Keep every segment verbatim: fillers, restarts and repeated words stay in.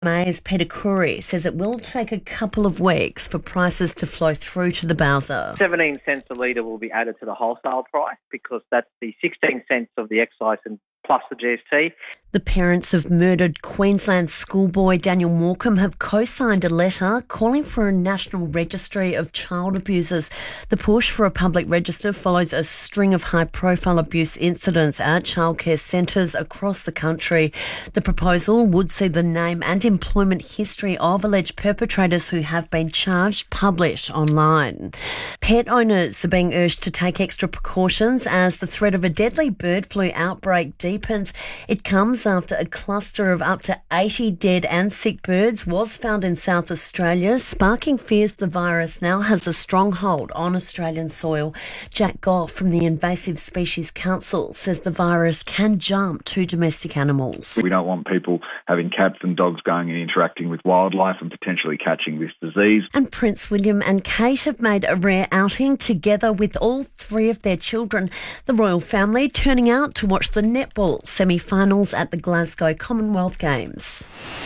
Mayor's Peter Khoury says it will take a couple of weeks for prices to flow through to the Bowser. seventeen cents a litre will be added to the wholesale price because that's the sixteen cents of the excise and plus the G S T. The parents of murdered Queensland schoolboy Daniel Morecambe have co-signed a letter calling for a national registry of child abusers. The push for a public register follows a string of high-profile abuse incidents at childcare centres across the country. The proposal would see the name and employment history of alleged perpetrators who have been charged published online. Pet owners are being urged to take extra precautions as the threat of a deadly bird flu outbreak deepens. It comes after a cluster of up to eighty dead and sick birds was found in South Australia, sparking fears the virus now has a stronghold on Australian soil. Jack Goff from the Invasive Species Council says the virus can jump to domestic animals. We don't want people having cats and dogs going and interacting with wildlife and potentially catching this disease. And Prince William and Kate have made a rare outing together with all three of their children. The royal family turning out to watch the netball semi-finals at the Glasgow Commonwealth Games.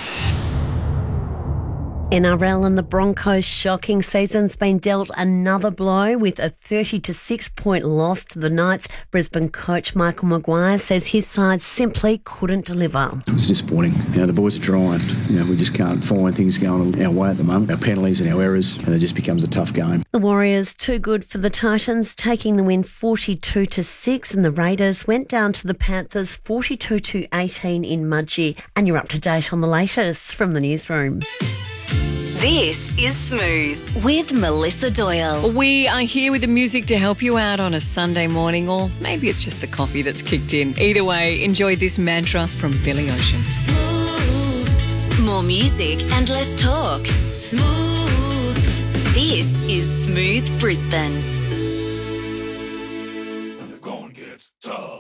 N R L and the Broncos' shocking season's been dealt another blow with a thirty to six point loss to the Knights. Brisbane coach Michael Maguire says his side simply couldn't deliver. It was disappointing. You know, the boys are trying. You know, we just can't find things going our way at the moment. Our penalties and our errors, and it just becomes a tough game. The Warriors too good for the Titans, taking the win forty-two to six, and the Raiders went down to the Panthers forty-two to eighteen in Mudgee. And you're up to date on the latest from the newsroom. This is Smooth with Melissa Doyle. We are here with the music to help you out on a Sunday morning, or maybe it's just the coffee that's kicked in. Either way, enjoy this mantra from Billy Ocean. More music and less talk. Smooth. This is Smooth Brisbane. When the going gets tough.